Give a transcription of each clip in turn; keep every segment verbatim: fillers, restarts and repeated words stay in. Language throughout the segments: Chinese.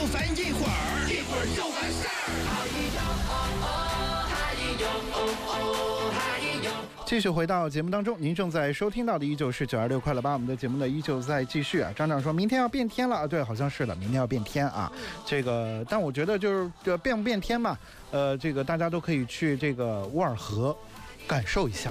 烦一会儿，一会儿就完事儿。 继续回到节目当中，您正在收听到的依旧是九二六快乐吧，我们的节目呢依旧在继续啊。张长说明天要变天了啊，对，好像是的，明天要变天啊。这个，但我觉得就是这变不变天嘛，呃，这个大家都可以去这个乌尔河感受一下。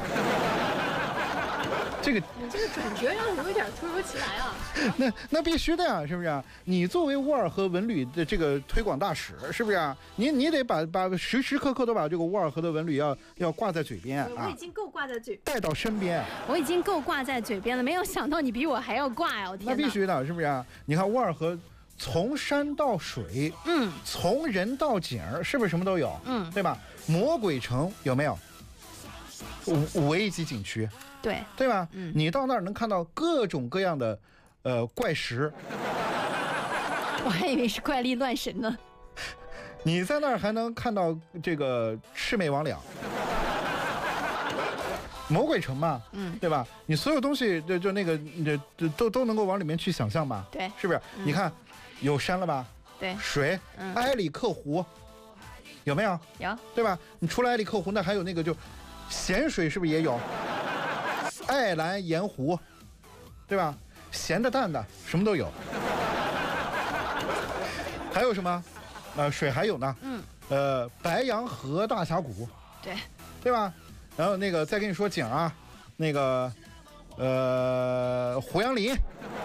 这个你这个转折让我有点突如其来啊！ 那那必须的呀，是不是？你作为乌尔河文旅的这个推广大使，是不是？你你得把把时时刻刻都把这个乌尔河的文旅要要挂在嘴边我已经够挂在嘴， 带到身边。 我已经够挂在嘴边了，没有想到你比我还要挂呀！我天哪！ 那必须的，是不是？你看乌尔河从山到水， 嗯， 从人到景，是不是什么都有？ 嗯， 对吧？魔鬼城有没有？五五 A 级景区。 对对吧？ 嗯， 你到那儿能看到各种各样的，呃，怪石。 我还以为是怪力乱神呢。 你在那儿还能看到这个魑魅魍魉，魔鬼城嘛， 嗯， 对吧？你所有东西就就那个这都都能够往里面去想象吧？ 对， 是不是？嗯、你看，有山了吧？ 对， 水，嗯、埃里克湖，有没有？ 有， 对吧？你除了埃里克湖，那还有那个就咸水，是不是也有？爱兰盐湖，对吧？咸的淡的什么都有。还有什么？呃，水还有呢。 嗯。 呃，白洋河大峡谷。 对。 对吧？然后那个再跟你说景啊，那个呃胡杨林。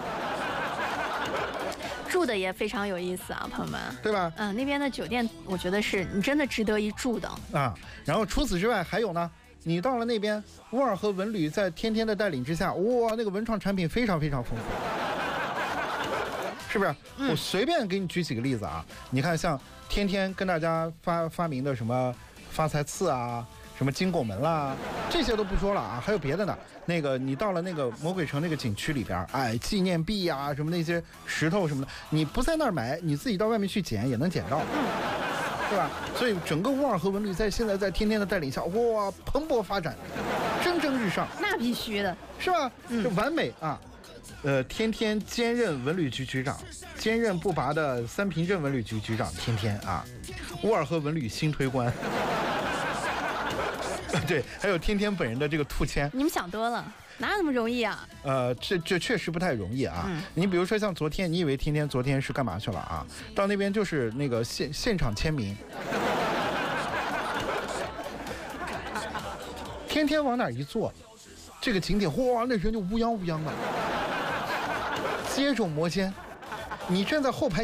住的也非常有意思啊，朋友们。 对吧？ 嗯，那边的酒店我觉得是你真的值得一住的啊。然后除此之外还有呢。你到了那边，乌尔河文旅在天天的带领之下，哇，那个文创产品非常非常丰富，是不是？嗯、我随便给你举几个例子啊，你看像天天跟大家发发明的什么发财刺啊，什么金拱门啦，这些都不说了啊，还有别的呢。那个你到了那个魔鬼城那个景区里边，哎，纪念币啊，什么那些石头什么的，你不在那儿买，你自己到外面去捡也能捡到。嗯，对吧？所以整个乌尔河文旅在现在在天天的带领下，哇，蓬勃发展，蒸蒸日上。 那必须的， 是吧？嗯，就完美啊！呃，天天兼任文旅局局长，兼任不拔的三平镇文旅局局长，天天啊，乌尔河文旅新推官。对，还有天天本人的这个兔签。 你们想多了。哪有那么容易啊？ 呃，这这确实不太容易啊。嗯、你比如说像昨天，你以为天天昨天是干嘛去了啊？到那边就是那个现现场签名。天天往哪一坐，这个景点哇，那人就乌泱乌泱的，接踵摩肩。你站在后排。